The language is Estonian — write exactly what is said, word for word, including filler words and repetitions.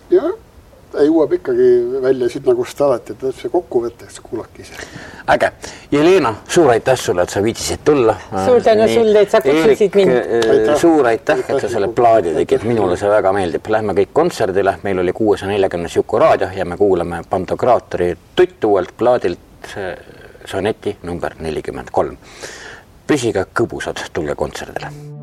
jah, ta jõuab ikkagi välja sinna, kus ta alati, et see kokkuvõtteks kuulake ise. Äge. Jelena, suur aitäh sulle, et sa viitsisid tulla. Suur tänu sulle, et sa kutsusid mind. Suur aitäh, et sa selle plaadi tegid. Minule see väga meeldib. Lähme kõik kontserdile. Meil oli kuuesaja neljakümne Juku raadio ja me kuulame Pantokraatori Tutt uuelt plaadilt soneti number nelikümmend kolm. Püsiga kõbusad, tulge kontserdile.